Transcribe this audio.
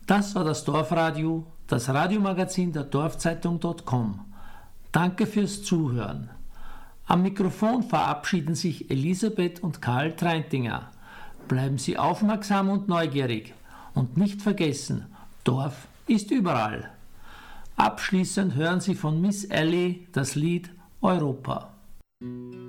Das war das Dorfradio, das Radiomagazin der Dorfzeitung.com. Danke fürs Zuhören. Am Mikrofon verabschieden sich Elisabeth und Karl Treintinger. Bleiben Sie aufmerksam und neugierig und nicht vergessen, Dorf ist überall. Abschließend hören Sie von Miss Ellie das Lied Europa.